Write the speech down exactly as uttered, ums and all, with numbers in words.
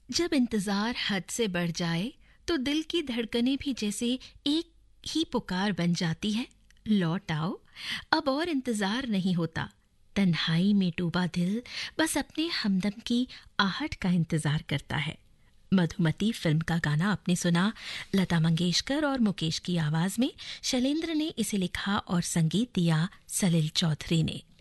जब इंतजार हद से बढ़ जाए तो दिल की धड़कनें भी जैसे एक ही पुकार बन जाती है, लौट आओ, अब और इंतजार नहीं होता। तन्हाई में डूबा दिल बस अपने हमदम की आहट का इंतजार करता है। मधुमती फिल्म का गाना आपने सुना, लता मंगेशकर और मुकेश की आवाज में। शैलेंद्र ने इसे लिखा और संगीत दिया सलिल चौधरी ने।